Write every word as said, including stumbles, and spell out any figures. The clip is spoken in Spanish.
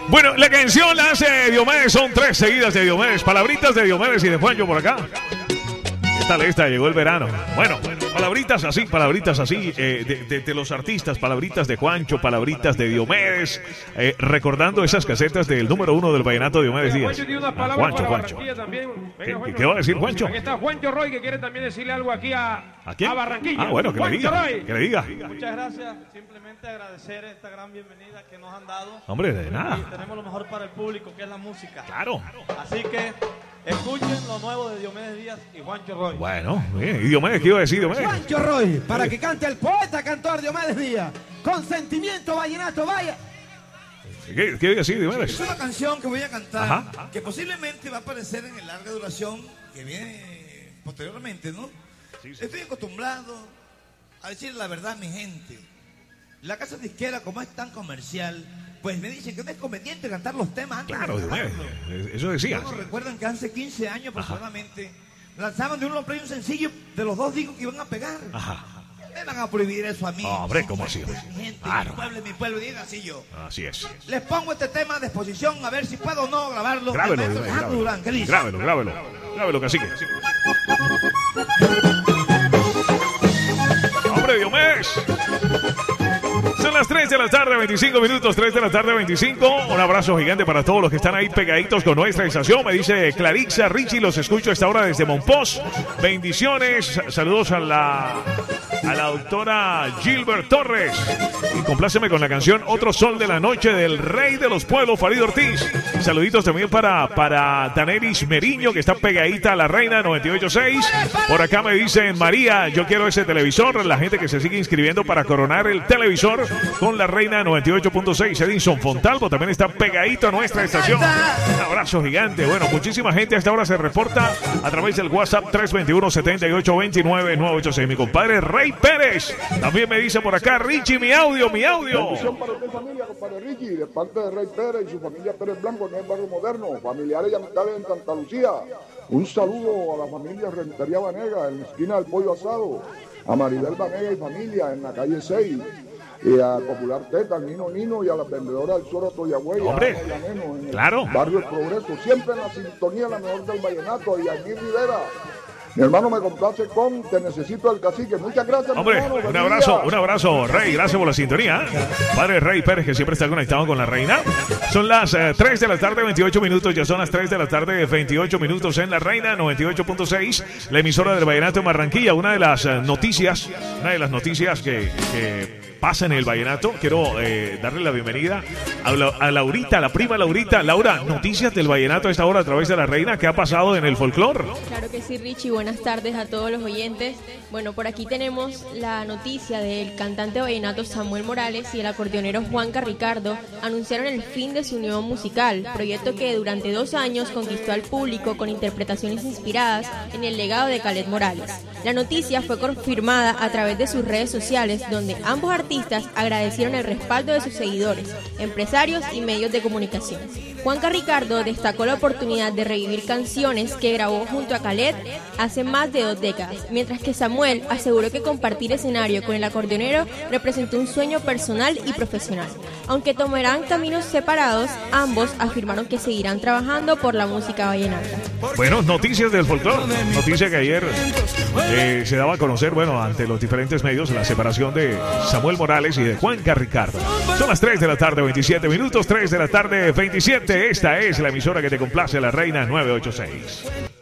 Bueno, la canción la hace Diomedes, son tres seguidas de Diomedes, palabritas de Diomedes y de Juancho por acá. Esta lista llegó el verano. Bueno, palabritas así, palabritas así, eh, de, de, de los artistas, palabritas de Juancho, palabritas de Diomedes, eh, recordando esas casetas del número uno del vallenato Diomedes Díaz. Ah, Juancho, Juancho. ¿Qué, ¿Qué va a decir Juancho? Aquí está Juancho Roy, que quiere también decirle algo aquí a, ¿A quién? a Barranquilla. Ah, bueno, que le diga, Roy. que le diga. Muchas gracias, simplemente agradecer esta gran bienvenida que nos han dado. Hombre, de nada. Y tenemos lo mejor para el público, que es la música. Claro. Así que escuchen lo nuevo de Diomedes Díaz y Juancho Roy. Bueno, bien. ¿Y Diomedes qué iba a decir Diomedes? Juancho Roy, para que cante el poeta cantor Diomedes Díaz. Con sentimiento vallenato, vaya. ¿Qué, qué iba a decir Diomedes? Es una canción que voy a cantar, Ajá. que posiblemente va a aparecer en el larga duración que viene posteriormente, ¿no? Sí, sí. Estoy acostumbrado a decir la verdad a mi gente. La casa disquera, como es tan comercial, pues me dicen que no es conveniente cantar los temas antes. Claro, de Diomedes, grabarlo. eso decía. Todos recuerdan que hace quince años aproximadamente lanzaban de un long play un sencillo de los dos discos que iban a pegar. Ajá. Me van a prohibir eso a mí. Hombre, ¿cómo así? Mi gente, Claro. mi pueblo, mi pueblo, diga así yo. Así es. Les pongo este tema a disposición a ver si puedo o no grabarlo. Grábelo, El maestro Diomedes, Alejandro Durán, ¿qué dice? grábelo, grábelo. Grábelo, cacique. ¡Hombre, Diomedes! Son las tres de la tarde, veinticinco minutos, tres de la tarde, veinticinco. Un abrazo gigante para todos los que están ahí pegaditos con nuestra estación. Me dice Clarixa Richie, los escucho a esta hora desde Monpós. Bendiciones, saludos a la, a la doctora Gilbert Torres. Y compláceme con la canción Otro Sol de la Noche del Rey de los Pueblos, Farid Ortiz. Saluditos también para, para Danelis Meriño, que está pegadita a la Reina noventa y ocho punto seis. Por acá me dicen, María, yo quiero ese televisor. La gente que se sigue inscribiendo para coronar el televisor con la Reina noventa y ocho punto seis. Edinson Fontalvo también está pegadito a nuestra estación. Un abrazo gigante. Bueno, muchísima gente a esta hora se reporta a través del WhatsApp tres dos uno, siete ocho dos nueve, nueve ocho seis. Mi compadre Rey Pérez también me dice por acá, Richie, mi audio, mi audio. Bendición para usted, familia, compadre Richie, de parte de Rey Pérez y su familia Pérez Blanco en el barrio moderno, familiares y amistades en Santa Lucía. Un saludo a la familia Rentería Vanega en la esquina del Pollo Asado, a Maribel Vanega y familia en la calle seis. Y a Popular Teta, al Nino Nino y a las vendedoras del Soro Toyagüey, Hombre, a Ana Neno, en claro. el barrio El Progreso, siempre en la sintonía, la mejor del vallenato, y a mí Rivera. Mi hermano me complace con Te Necesito el Cacique. Muchas gracias, mi Hombre, hermano. un Buen abrazo, día. un abrazo, Rey, gracias por la sintonía. Padre Rey Pérez, que siempre está conectado con la Reina. Son las eh, tres de la tarde, veintiocho minutos, ya son las tres de la tarde, veintiocho minutos en la Reina noventa y ocho punto seis, la emisora del Vallenato en Barranquilla. Una de las eh, noticias, una de las noticias que, que pasa en el Vallenato, quiero eh, darle la bienvenida a, la, a Laurita, la prima Laurita. Laura, noticias del Vallenato a esta hora a través de la Reina, ¿qué ha pasado en el folclore? Claro que sí, Richie, buenas tardes a todos los oyentes. Bueno, por aquí tenemos la noticia del cantante vallenato Samuel Morales y el acordeonero Juanca Ricardo anunciaron el fin de su unión musical, proyecto que durante dos años conquistó al público con interpretaciones inspiradas en el legado de Caled Morales. La noticia fue confirmada a través de sus redes sociales, donde ambos artistas agradecieron el respaldo de sus seguidores, empresarios y medios de comunicación. Juanca Ricardo destacó la oportunidad de revivir canciones que grabó junto a Caled hace más de dos décadas, mientras que Samuel aseguró que compartir escenario con el acordeonero representó un sueño personal y profesional. Aunque tomarán caminos separados, ambos afirmaron que seguirán trabajando por la música vallenata. Bueno, noticias del folclore. Noticia que ayer eh, se daba a conocer, bueno, ante los diferentes medios, la separación de Samuel Morales y de Juanca Ricardo. Son las tres de la tarde, veintisiete minutos, tres de la tarde, veintisiete. Esta es la emisora que te complace, la Reina novecientos ochenta y seis.